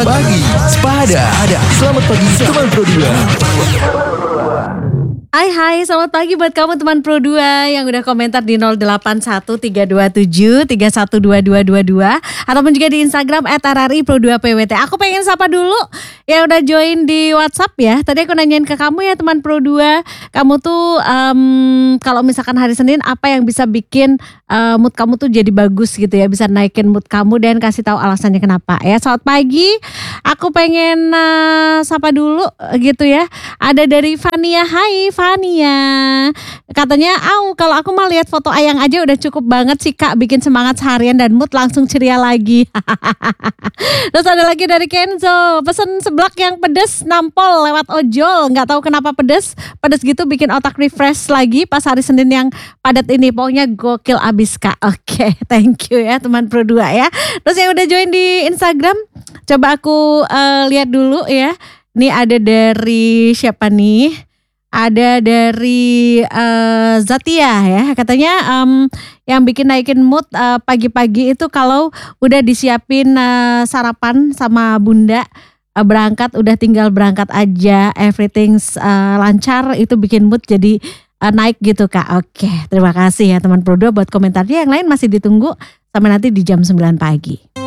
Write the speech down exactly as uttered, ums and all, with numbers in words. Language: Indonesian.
Pagi Sepada. Selamat pagi teman Pro dua. Hai hai, selamat pagi buat kamu teman Pro dua yang udah komentar di nol delapan satu tiga dua tujuh tiga satu dua dua dua dua ataupun juga di Instagram et r r i pro dua p w t. Aku pengen sapa dulu yang udah join di WhatsApp ya. Tadi aku nanyain ke kamu ya teman Pro dua, kamu tuh um, kalau misalkan hari Senin apa yang bisa bikin uh, mood kamu tuh jadi bagus gitu ya, bisa naikin mood kamu dan kasih tahu alasannya kenapa ya. Selamat pagi, aku pengen uh, sapa dulu gitu ya. Ada dari Fania, hai Fania. Katanya, "Au, kalau aku mah lihat foto Ayang aja udah cukup banget sih Kak, bikin semangat seharian dan mood langsung ceria lagi." Terus ada lagi dari Kenzo, pesen seblak yang pedes nampol lewat ojol, nggak tahu kenapa pedes, pedes gitu bikin otak refresh lagi pas hari Senin yang padat ini. Pokoknya gokil abis Kak. Oke, okay, thank you ya teman Pro dua ya. Terus yang udah join di Instagram, coba aku uh, lihat dulu ya. Ini ada dari siapa nih? Ada dari uh, Zatia ya, katanya um, yang bikin naikin mood uh, pagi-pagi itu kalau udah disiapin uh, sarapan sama bunda, uh, berangkat udah tinggal berangkat aja, everything's uh, lancar, itu bikin mood jadi uh, naik gitu Kak. Oke, terima kasih ya teman Pro dua buat komentarnya. Yang lain masih ditunggu sampai nanti di jam sembilan pagi.